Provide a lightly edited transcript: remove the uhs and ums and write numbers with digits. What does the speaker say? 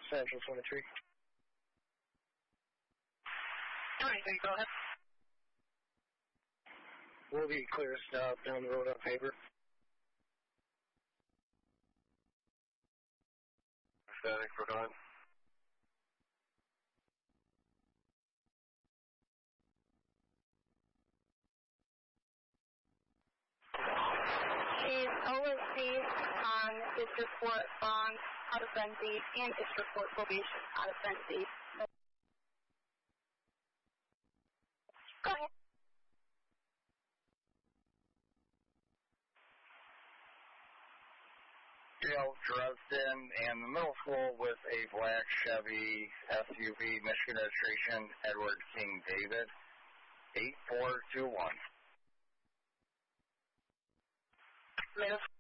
Central 23. Anything, go ahead. We'll be clear to stop down the road on paper. Static for time. Is OSC on its report on out of frenzy and its report probation out of frenzy. Go ahead. Dale Dresden and the middle school with a black Chevy SUV, Michigan registration, Edward King David, 8421. Middle